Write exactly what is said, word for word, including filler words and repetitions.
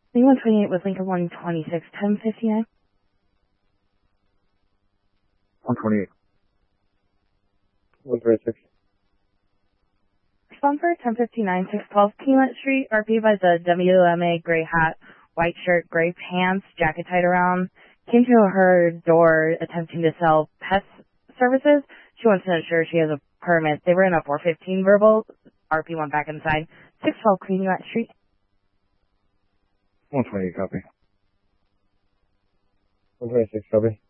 one twenty-eight with Lincoln one twenty-six, ten fifty-nine. one twenty-eight. one twenty-six. Respond for ten fifty-nine, six twelve Keylet Street. R P by the W M A, gray hat, white shirt, gray pants, jacket tied around. Came to her door attempting to sell pest services. She wants to ensure she has a permit. They were in a four fifteen verbal. R P went back inside. six twelve Keylet Street. one twenty-eight, copy. one twenty-six, copy.